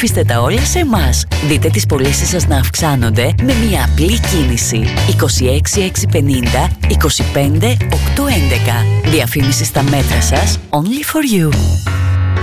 αφήστε τα όλα σε εμάς. Δείτε τις πωλήσεις σας να αυξάνονται με μια απλή κίνηση. 26650 25811. Διαφήμιση στα μέτρα σας. Only for you.